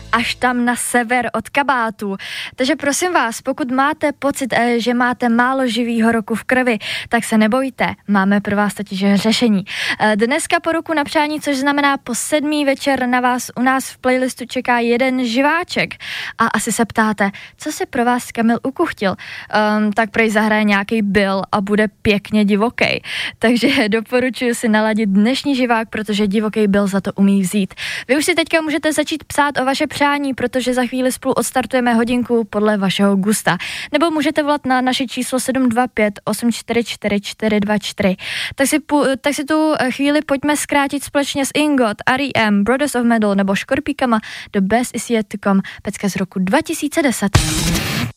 až tam na sever od kabátů. Takže prosím vás, pokud máte pocit, že máte málo živýho roku v krvi, tak se nebojte, máme pro vás totiž řešení. Dneska po roku na přání, což znamená po 7. večer na vás u nás v playlistu čeká jeden živáček. A asi se ptáte, co si pro vás Kamil ukuchtil? Tak prej zahraje nějaký Bill a bude pěkně divoký. Takže doporučuji si naladit dnešní živák, protože divoký Bill za to umí vzít. Vy už si teďka můžete začít psát o vaše přání, protože za chvíli spolu odstartujeme hodinku podle vašeho gusta. Nebo můžete volat na naše číslo 725 844 424. Tak si tu chvíli pojďme zkrátit společně s Ingot, R.E.M., Brothers of Metal nebo Škorpíkama The Best Is Yet To Come, pecka z roku 2010.